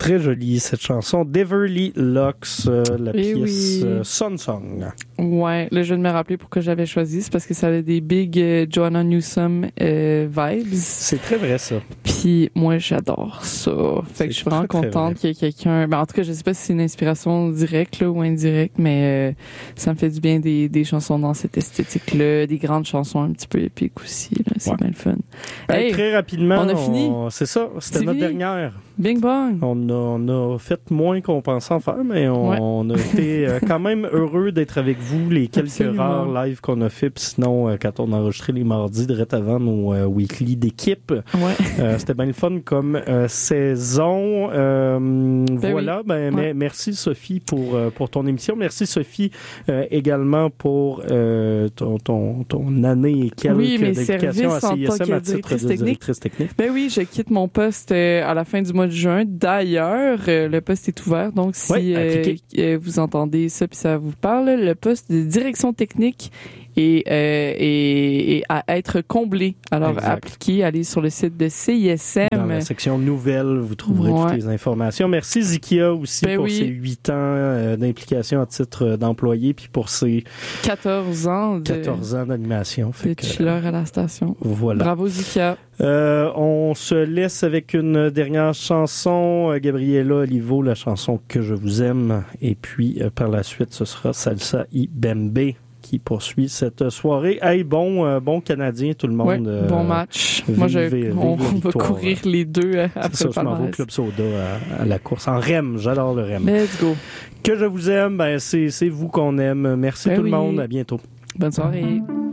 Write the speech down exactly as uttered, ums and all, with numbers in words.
Très jolie cette chanson. D'Everly Lux, euh, la Et pièce oui. euh, Sun Song. Ouais, là, je viens de me rappeler pourquoi j'avais choisi. C'est parce que ça avait des big euh, Joanna Newsom euh, vibes. C'est très vrai, ça. Puis moi, j'adore ça. Fait que je suis vraiment très, très contente qu'il y ait quelqu'un... Ben, en tout cas, je sais pas si c'est une inspiration directe là, ou indirecte, mais euh, ça me fait du bien des, des chansons dans cette esthétique-là, des grandes chansons un petit peu épiques aussi. Là. C'est Ouais. bien le fun. Hey, Hey, très rapidement, on a fini. C'est ça, c'était C'est notre fini. dernière. Bing bong! On a, on a fait moins qu'on pensait en faire, mais on, Ouais. on a été euh, quand même heureux d'être avec vous les quelques Absolument. rares lives qu'on a fait. Puis sinon, euh, quand on a enregistré les mardis, direct avant nos euh, weekly d'équipe, Ouais. euh, c'était bien le fun comme euh, saison. Euh, Ben voilà, ben, Ouais. mais merci Sophie pour, euh, pour ton émission. Merci Sophie euh, également pour euh, ton, ton, ton année et quelques Oui, mes d'implication à services en C I S tant M que à titre directrice de technique. directrice technique. Ben oui, je quitte mon poste euh, à la fin du mois de juin. D'ailleurs, euh, le poste est ouvert, donc si Oui, à euh, cliquer. euh, vous entendez ça puis ça vous parle, le poste de direction technique est, euh, est, est à être comblé. Alors, Exact. appliquez, allez sur le site de C I S M. Dans la section nouvelles, vous trouverez Ouais. toutes les informations. Merci Zikia aussi Ben pour oui. ses huit ans euh, d'implication à titre d'employé, puis pour ses quatorze ans de, quatorze ans d'animation. de Fait que, chiller à la station. voilà. Bravo, Zikia. Euh, on se laisse avec une dernière chanson, euh, Gabriela Olivo, la chanson Que je vous aime. Et puis, euh, par la suite, ce sera Salsa y Bembe qui poursuit cette soirée. Hey, bon, euh, bon Canadien, tout le monde. Ouais, euh, bon match. vive- Moi, je, vive on, la on va victoire. courir les deux euh, C'est après ça, le je m'en vais au palmarès. Club Soda à, à la course. En R E M, j'adore le R E M. Let's go. Que je vous aime, ben c'est, c'est vous qu'on aime. Merci Ben tout oui. le monde, à bientôt. Bonne soirée.